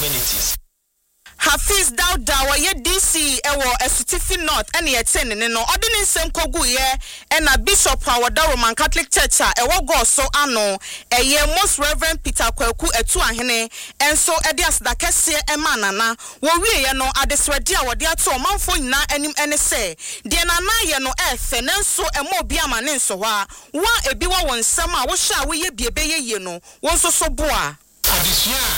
communities. Hafiz Dauda ye DC ewo Esutifi North ene ye tene ne no odini nsem kogu ye ena Bishop Awada Roman Catholic Church ewo go so ano eye Most Reverend Peter Kwaku etu ahene enso ede asda kese emanana wo wie ye no adesredi a wode ato manfo nyina anim ene se de nana ye no efe nenso emo obi amane nso wa ebi wo nsem a wo hya wo ye biebe ye no wo nso so boa